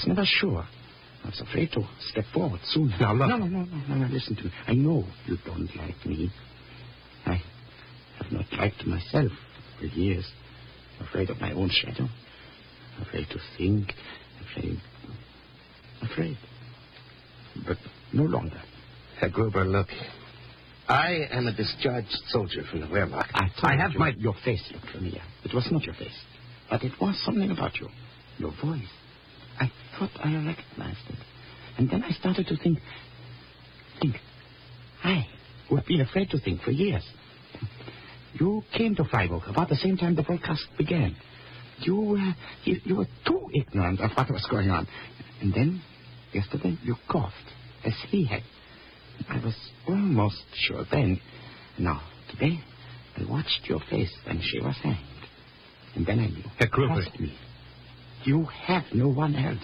was never sure. I was afraid to step forward soon. Now, look. No, listen to me. I know you don't like me. I have not liked myself for years. Afraid of my own shadow. Afraid to think. Afraid. But no longer. Herr Gruber, look. I am a discharged soldier from the Wehrmacht. I have Your face looked familiar. It was not your face. But it was something about you. Your voice. I thought I recognized it. And then I started to think. I, who have been afraid to think for years. You came to Freiburg about the same time the broadcast began. You were too ignorant of what was going on. And then, yesterday, you coughed, as he had. I was almost sure then. Now, today, I watched your face when she was hanged. And then I knew. Herr Gruber. Trust me. You have no one else.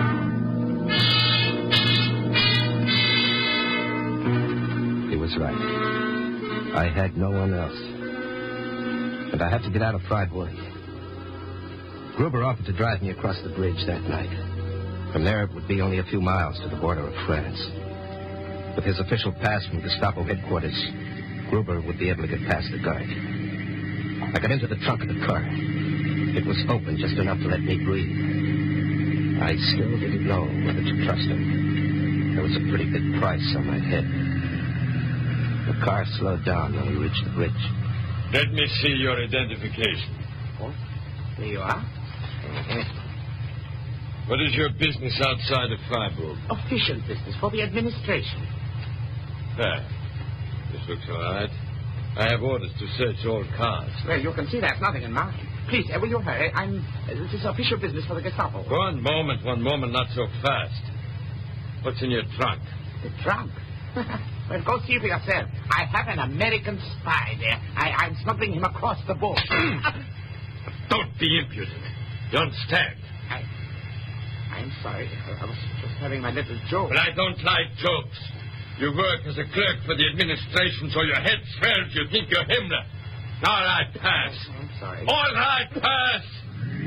He was right. I had no one else. And I had to get out of Freiburg. Gruber offered to drive me across the bridge that night. From there, it would be only a few miles to the border of France. With his official pass from Gestapo headquarters, Gruber would be able to get past the guard. I got into the trunk of the car. It was open just enough to let me breathe. I still didn't know whether to trust him. There was a pretty big price on my head. The car slowed down when we reached the bridge. Let me see your identification. Oh, there you are. What is your business outside of Freiburg? Official business for the administration. There. This looks all right. I have orders to search all cars. Well, you can see there's nothing in mine. Please, will you hurry? This is official business for the Gestapo. One moment, not so fast. What's in your trunk? The trunk? Well, go see for yourself. I have an American spy there. I'm smuggling him across the border. Don't be impudent. You understand? I'm sorry. I was just having my little joke. But I don't like jokes. You work as a clerk for the administration, so your head swells. You think you're Himmler. All right, pass. I'm sorry. All right, pass.